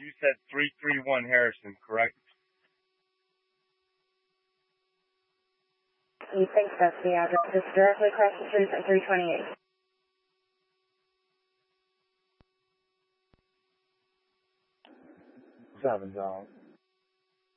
You said 331 Harrison, correct? You think that's the address. It's directly across the street from 328. What's happening, John?